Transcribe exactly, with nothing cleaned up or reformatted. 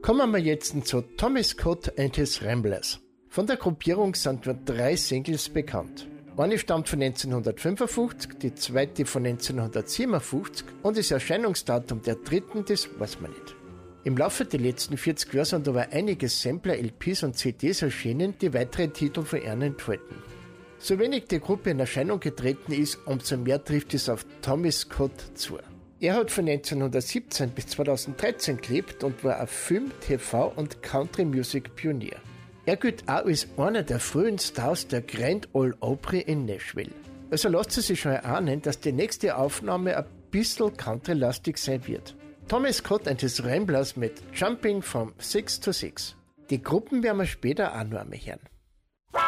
Kommen wir jetzt zu Tommy Scott and his Ramblers. Von der Gruppierung sind nur drei Singles bekannt. Eine stammt von neunzehnhundertfünfundfünfzig, die zweite von neunzehnhundertsiebenundfünfzig und das Erscheinungsdatum der dritten, das weiß man nicht. Im Laufe der letzten vierzig Jahre sind aber einige Sampler, L Ps und C Ds erschienen, die weitere Titel von ihnen enthalten. So wenig die Gruppe in Erscheinung getreten ist, umso mehr trifft es auf Tommy Scott zu. Er hat von neunzehnhundertsiebzehn bis zweitausenddreizehn gelebt und war ein Film-, T V- und Country-Music-Pionier. Er gilt auch als einer der frühen Stars der Grand Ole Opry in Nashville. Also lasst es sich schon erahnen, dass die nächste Aufnahme ein bisschen country-lastig sein wird. Tommy Scott and his Ramblers mit Jumping from Six to Six. Die Gruppen werden wir später auch noch einmal hören.